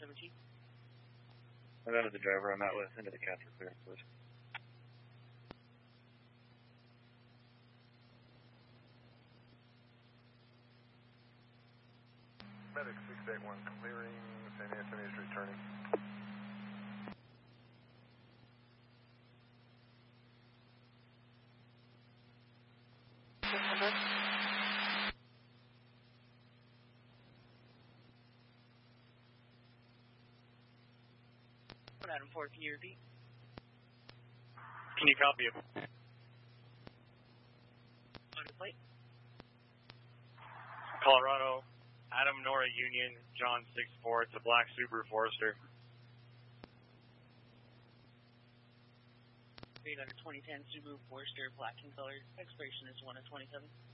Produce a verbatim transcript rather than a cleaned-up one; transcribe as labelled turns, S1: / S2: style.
S1: seventeen.
S2: And that is the driver I'm out with. Into the capture clearance, please.
S3: Medic six eight one clearing San Antonio Street turning.
S1: Adam four, can you repeat?
S2: Can you copy it?
S1: On the plate?
S2: Colorado, Adam Nora Union, John six four. It's a black Subaru Forester.
S1: Read under twenty ten Subaru Forester, black in color. Expiration is one of twenty-seven.